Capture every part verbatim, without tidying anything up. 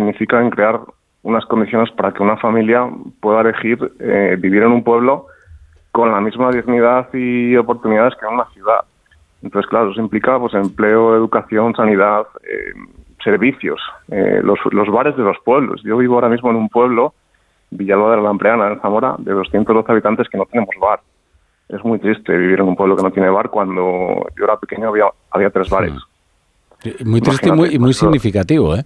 significa en crear unas condiciones para que una familia pueda elegir eh, vivir en un pueblo con la misma dignidad y oportunidades que en una ciudad. Entonces, claro, eso implica pues empleo, educación, sanidad, eh, servicios, eh, los, los bares de los pueblos. Yo vivo ahora mismo en un pueblo, Villalba de la Lampreana, en Zamora, de doscientos doce habitantes que no tenemos bar. Es muy triste vivir en un pueblo que no tiene bar. Cuando yo era pequeño había, había tres bares. Sí. Muy triste y muy, y muy significativo, ¿eh?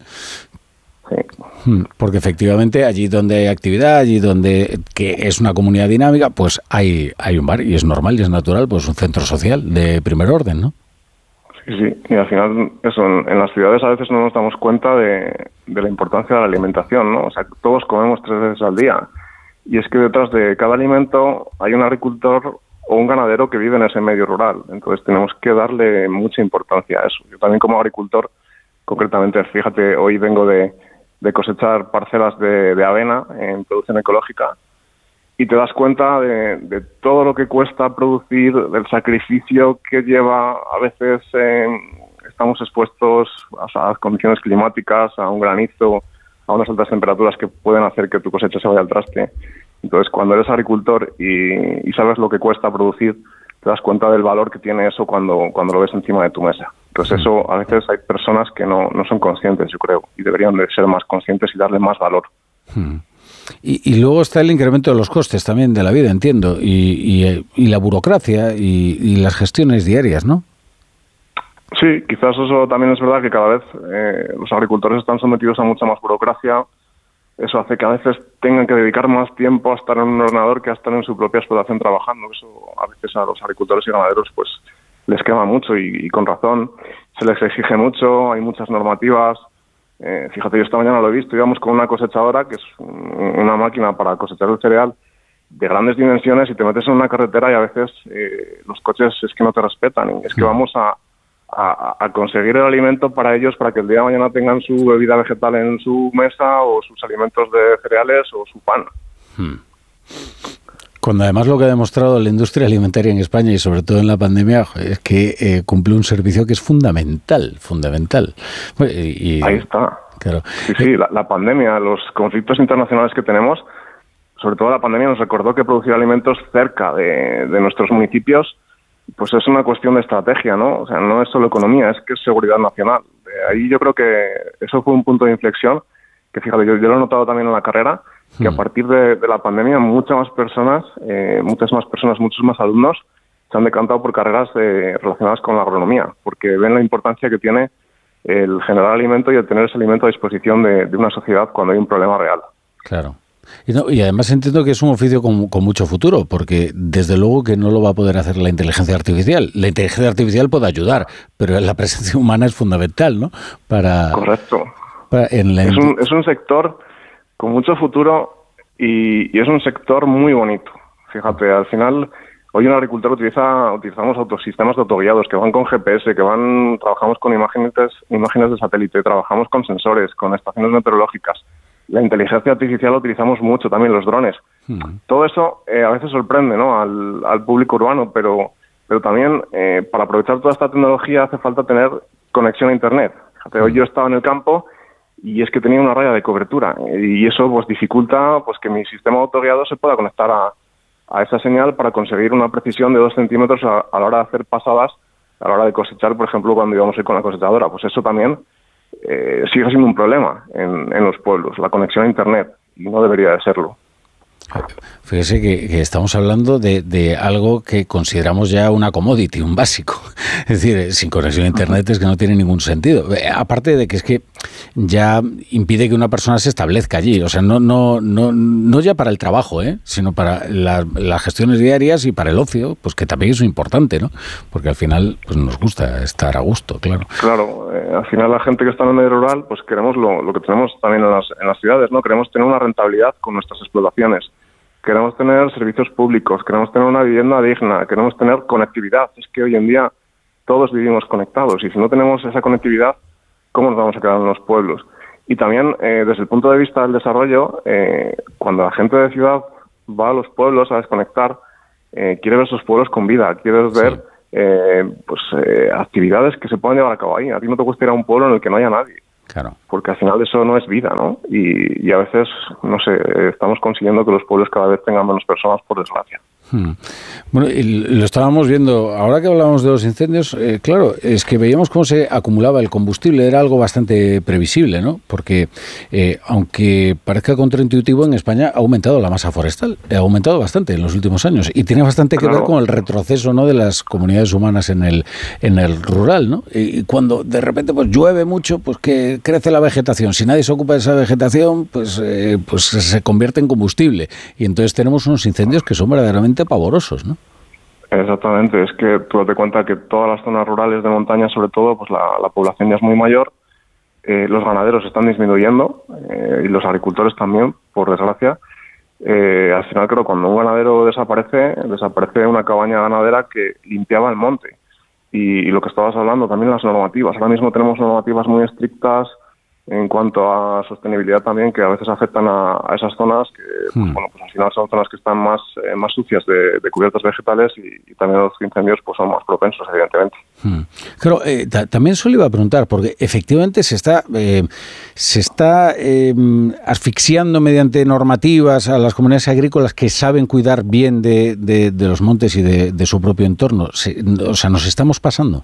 Sí. Porque efectivamente allí donde hay actividad, allí donde que es una comunidad dinámica, pues hay, hay un bar y es normal y es natural, pues un centro social de primer orden, ¿no? Sí, sí, y al final eso, en, en las ciudades a veces no nos damos cuenta de, de la importancia de la alimentación, ¿no? O sea, todos comemos tres veces al día y es que detrás de cada alimento hay un agricultor o un ganadero que vive en ese medio rural, entonces tenemos que darle mucha importancia a eso. Yo también como agricultor, concretamente, fíjate, hoy vengo de de cosechar parcelas de, de avena en producción ecológica y te das cuenta de, de todo lo que cuesta producir, del sacrificio que lleva. A veces eh, estamos expuestos a las condiciones climáticas, a un granizo, a unas altas temperaturas que pueden hacer que tu cosecha se vaya al traste. Entonces, cuando eres agricultor y, y sabes lo que cuesta producir, te das cuenta del valor que tiene eso cuando, cuando lo ves encima de tu mesa. Entonces eso, a veces hay personas que no, no son conscientes, yo creo, y deberían de ser más conscientes y darle más valor. Hmm. Y, y luego está el incremento de los costes también de la vida, entiendo, y, y, y la burocracia y, y las gestiones diarias, ¿no? Sí, quizás eso también es verdad que cada vez eh, los agricultores están sometidos a mucha más burocracia. Eso hace que a veces tengan que dedicar más tiempo a estar en un ordenador que a estar en su propia explotación trabajando. Eso a veces a los agricultores y ganaderos pues les quema mucho y, y con razón. Se les exige mucho, hay muchas normativas. Eh, fíjate, yo esta mañana lo he visto, íbamos con una cosechadora, que es una máquina para cosechar el cereal, de grandes dimensiones, y te metes en una carretera y a veces eh, los coches es que no te respetan. Y es que vamos a... A, a conseguir el alimento para ellos, para que el día de mañana tengan su bebida vegetal en su mesa o sus alimentos de cereales o su pan. Hmm. Cuando además lo que ha demostrado la industria alimentaria en España y sobre todo en la pandemia es que eh, cumple un servicio que es fundamental, fundamental. Y, Ahí está. Claro. Sí, sí, la, la pandemia, los conflictos internacionales que tenemos, sobre todo la pandemia nos recordó que producir alimentos cerca de, de nuestros municipios pues es una cuestión de estrategia, ¿no? O sea, no es solo economía, es que es seguridad nacional. De ahí yo creo que eso fue un punto de inflexión, que fíjate, yo, yo lo he notado también en la carrera, que a partir de, de la pandemia muchas más personas, eh, muchas más personas, muchos más alumnos se han decantado por carreras eh, relacionadas con la agronomía, porque ven la importancia que tiene el generar alimento y el tener ese alimento a disposición de, de una sociedad cuando hay un problema real. Claro. Y, no, y además entiendo que es un oficio con, con mucho futuro, porque desde luego que no lo va a poder hacer la inteligencia artificial. La inteligencia artificial puede ayudar, pero la presencia humana es fundamental, ¿no? Para, Correcto. Para en la es, un, es un sector con mucho futuro y, y es un sector muy bonito. Fíjate, al final, hoy un agricultor utiliza utilizamos autosistemas de autoguiados que van con G P S, que van trabajamos con imágenes, imágenes de satélite, trabajamos con sensores, con estaciones meteorológicas. La inteligencia artificial la utilizamos mucho, también los drones. Hmm. Todo eso eh, a veces sorprende, ¿no?, al, al público urbano, pero, pero también eh, para aprovechar toda esta tecnología hace falta tener conexión a Internet. Fíjate, hmm. hoy yo estaba en el campo y es que tenía una raya de cobertura y eso pues dificulta pues que mi sistema autoguiado se pueda conectar a, a esa señal para conseguir una precisión de dos centímetros a, a la hora de hacer pasadas, a la hora de cosechar, por ejemplo, cuando íbamos a ir con la cosechadora. Pues eso también Eh, sigue siendo un problema en, en los pueblos, la conexión a Internet, y no debería de serlo. Fíjese que, que estamos hablando de, de algo que consideramos ya una commodity, un básico. Es decir, sin conexión a Internet es que no tiene ningún sentido. Aparte de que es que ya impide que una persona se establezca allí. O sea, no no no no ya para el trabajo, ¿eh?, sino para la, las gestiones diarias y para el ocio, pues que también es importante, ¿no? Porque al final pues nos gusta estar a gusto, claro. Claro, eh, al final la gente que está en el medio rural, pues queremos lo, lo que tenemos también en las, en las ciudades, ¿no? Queremos tener una rentabilidad con nuestras explotaciones. Queremos tener servicios públicos, queremos tener una vivienda digna, queremos tener conectividad. Es que hoy en día todos vivimos conectados y si no tenemos esa conectividad, ¿cómo nos vamos a quedar en los pueblos? Y también, eh, desde el punto de vista del desarrollo, eh, cuando la gente de ciudad va a los pueblos a desconectar, eh, quiere ver esos pueblos con vida, quiere ver sí. eh, pues eh, actividades que se puedan llevar a cabo ahí. A ti no te gusta ir a un pueblo en el que no haya nadie. Claro. Porque al final eso no es vida, ¿no? Y, y a veces, no sé, estamos consiguiendo que los pueblos cada vez tengan menos personas, por desgracia. Hmm. Bueno, y lo estábamos viendo, ahora que hablábamos de los incendios, eh, claro, es que veíamos cómo se acumulaba el combustible, era algo bastante previsible, ¿no? Porque, eh, aunque parezca contraintuitivo, en España ha aumentado la masa forestal, ha aumentado bastante en los últimos años y tiene bastante que claro. ver con el retroceso, ¿no?, de las comunidades humanas en el en el rural, ¿no? Y cuando de repente pues llueve mucho, pues que crece la vegetación, si nadie se ocupa de esa vegetación, pues, eh, pues se convierte en combustible y entonces tenemos unos incendios que son verdaderamente pavorosos, ¿no? Exactamente, es que tú te cuenta que todas las zonas rurales de montaña, sobre todo, pues la, la población ya es muy mayor, eh, los ganaderos están disminuyendo eh, y los agricultores también, por desgracia. Eh, al final, creo, cuando un ganadero desaparece, desaparece una cabaña ganadera que limpiaba el monte. Y, y lo que estabas hablando, también las normativas. Ahora mismo tenemos normativas muy estrictas en cuanto a sostenibilidad también, que a veces afectan a, a esas zonas que, pues, hmm. bueno, pues al final son zonas que están más eh, más sucias de, de cubiertas vegetales y, y también los incendios pues son más propensos, evidentemente. Hmm. Claro, eh, ta- también eso le iba a preguntar, porque efectivamente se está eh, se está eh, asfixiando mediante normativas a las comunidades agrícolas que saben cuidar bien de, de, de los montes y de, de su propio entorno. Se, o sea, ¿nos estamos pasando?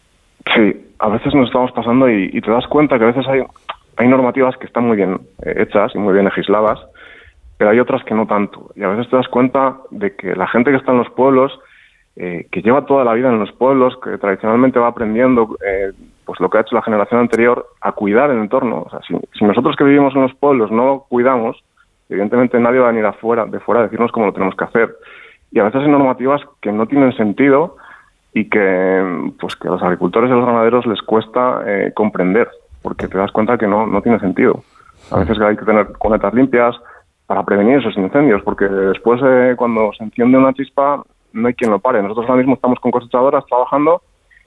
Sí, a veces nos estamos pasando y, y te das cuenta que a veces hay, hay normativas que están muy bien eh, hechas y muy bien legisladas, pero hay otras que no tanto. Y a veces te das cuenta de que la gente que está en los pueblos, eh, que lleva toda la vida en los pueblos, que tradicionalmente va aprendiendo eh, pues lo que ha hecho la generación anterior, a cuidar el entorno. O sea, si, si nosotros que vivimos en los pueblos no lo cuidamos, evidentemente nadie va a venir afuera, de fuera a decirnos cómo lo tenemos que hacer. Y a veces hay normativas que no tienen sentido y que pues que a los agricultores y a los ganaderos les cuesta eh, comprender, porque te das cuenta que no, no tiene sentido. A veces hay que tener cunetas limpias para prevenir esos incendios, porque después eh, cuando se enciende una chispa no hay quien lo pare. Nosotros ahora mismo estamos con cosechadoras trabajando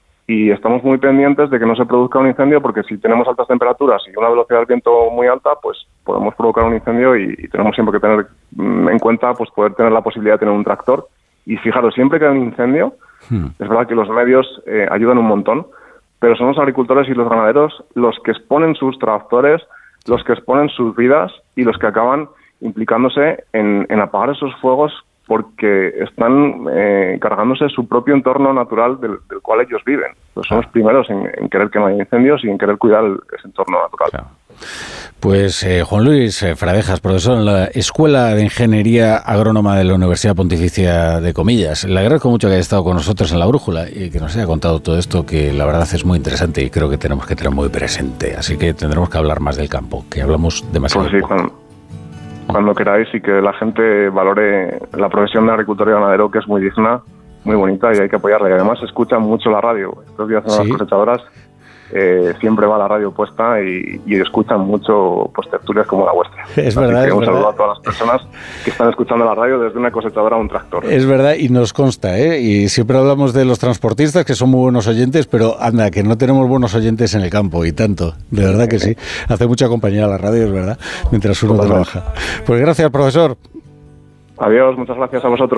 y estamos muy pendientes de que no se produzca un incendio, porque si tenemos altas temperaturas y una velocidad del viento muy alta, pues podemos provocar un incendio y, y tenemos siempre que tener en cuenta pues poder tener la posibilidad de tener un tractor. Y fijaros, siempre que hay un incendio, hmm. es verdad que los medios eh, ayudan un montón, pero son los agricultores y los ganaderos los que exponen sus tractores, los que exponen sus vidas y los que acaban implicándose en, en apagar esos fuegos, porque están eh, cargándose su propio entorno natural del, del cual ellos viven. Pues son los primeros en, en querer que no haya incendios y en querer cuidar el, ese entorno natural. Claro. Pues eh, Juan Luis eh, Fradejas, profesor en la Escuela de Ingeniería Agrónoma de la Universidad Pontificia de Comillas. Le agradezco mucho que haya estado con nosotros en La Brújula y que nos haya contado todo esto, que la verdad es muy interesante y creo que tenemos que tener muy presente. Así que tendremos que hablar más del campo, que hablamos demasiado pues sí, poco. Cuando, cuando queráis, y que la gente valore la profesión de agricultor y ganadero, que es muy digna, muy bonita, y hay que apoyarla. Y además escuchan mucho la radio. Estos días en ¿sí? las cosechadoras Eh, siempre va la radio puesta y, y escuchan mucho pues tertulias como la vuestra. Es Así verdad, que es un verdad. saludo a todas las personas que están escuchando la radio desde una cosechadora a un tractor. Es verdad, y nos consta, ¿eh? Y siempre hablamos de los transportistas, que son muy buenos oyentes, pero anda, que no tenemos buenos oyentes en el campo, y tanto, de verdad que sí. Hace mucha compañía la radio, es verdad, mientras uno Totalmente. trabaja. Pues gracias, profesor. Adiós, muchas gracias a vosotros.